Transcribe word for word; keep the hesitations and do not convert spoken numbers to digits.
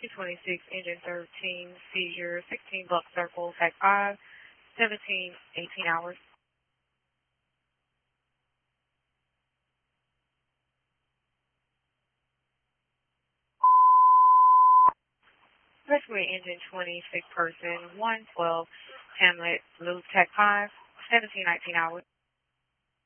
twenty-six, engine thirteen, seizure, sixteen, Buck Circle, Tech five, seventeen, eighteen hours. Rescue engine twenty-six, person, one twelve, Hamlet, Blue, Tech five, seventeen, nineteen hours.